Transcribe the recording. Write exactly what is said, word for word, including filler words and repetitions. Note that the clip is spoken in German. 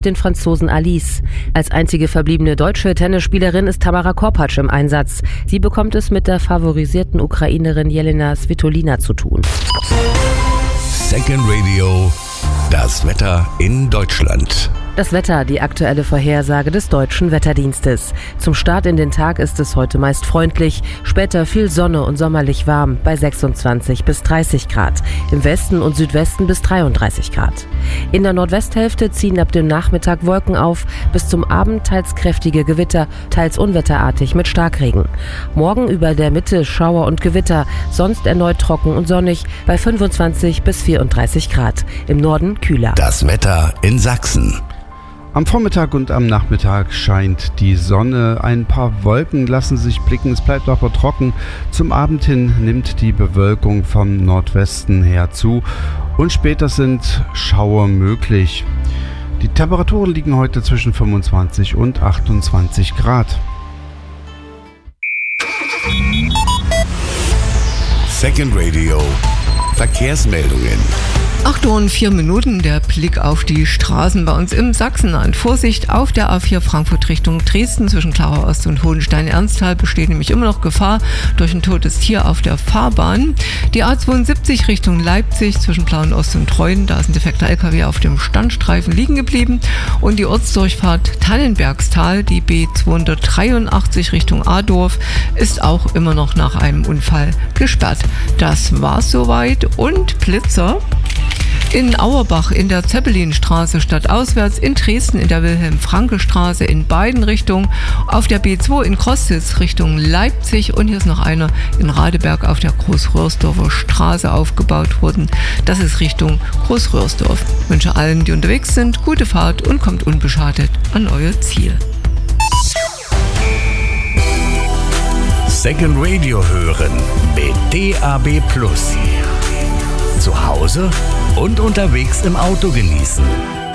den Franzosen Alice. Als einzige verbliebene deutsche Tennisspielerin ist Tamara Korpatsch im Einsatz. Sie bekommt es mit der favorisierten Ukrainerin Jelena Svitolina zu tun. Second Radio, das Wetter in Deutschland. Das Wetter, die aktuelle Vorhersage des Deutschen Wetterdienstes. Zum Start in den Tag ist es heute meist freundlich, später viel Sonne und sommerlich warm bei sechsundzwanzig bis dreißig Grad, im Westen und Südwesten bis dreiunddreißig Grad. In der Nordwesthälfte ziehen ab dem Nachmittag Wolken auf, bis zum Abend teils kräftige Gewitter, teils unwetterartig mit Starkregen. Morgen über der Mitte Schauer und Gewitter, sonst erneut trocken und sonnig bei fünfundzwanzig bis vierunddreißig Grad, im Norden kühler. Das Wetter in Sachsen. Am Vormittag und am Nachmittag scheint die Sonne. Ein paar Wolken lassen sich blicken, es bleibt aber trocken. Zum Abend hin nimmt die Bewölkung vom Nordwesten her zu und später sind Schauer möglich. Die Temperaturen liegen heute zwischen fünfundzwanzig und achtundzwanzig Grad. Second Radio, Verkehrsmeldungen. acht Uhr und vier Minuten, der Blick auf die Straßen bei uns im Sachsenland. Vorsicht auf der A vier Frankfurt Richtung Dresden zwischen Klarer Ost und Hohenstein-Ernsthal besteht nämlich immer noch Gefahr durch ein totes Tier auf der Fahrbahn. Die A zweiundsiebzig Richtung Leipzig zwischen Plauen Ost und Treuen, da ist ein defekter L K W auf dem Standstreifen liegen geblieben. Und die Ortsdurchfahrt Tannenbergstal, die B zweihundertdreiundachtzig Richtung Adorf, ist auch immer noch nach einem Unfall gesperrt. Das war's soweit und Blitzer. In Auerbach in der Zeppelinstraße stadtauswärts, in Dresden in der Wilhelm-Franke-Straße in beiden Richtungen, auf der B zwei in Krostitz Richtung Leipzig und hier ist noch einer in Radeberg auf der Großröhrsdorfer Straße aufgebaut worden. Das ist Richtung Großröhrsdorf. Ich wünsche allen, die unterwegs sind, gute Fahrt und kommt unbeschadet an euer Ziel. Second Radio hören mit D A B Plus. Zu Hause und unterwegs im Auto genießen.